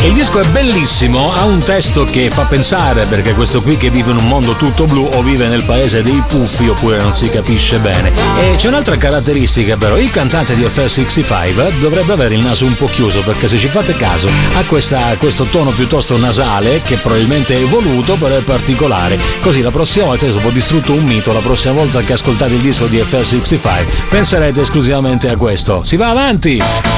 Il disco è bellissimo, ha un testo che fa pensare, perché questo qui che vive in un mondo tutto blu o vive nel paese dei puffi oppure non si capisce bene. E c'è un'altra caratteristica però, il cantante di FL65 dovrebbe avere il naso un po' chiuso, perché se ci fate caso ha questo tono piuttosto nasale che probabilmente è voluto, però è particolare. Così la prossima volta, adesso ho distrutto un mito, la prossima volta che ascoltate il disco di FL65 penserete esclusivamente a questo. Si va avanti!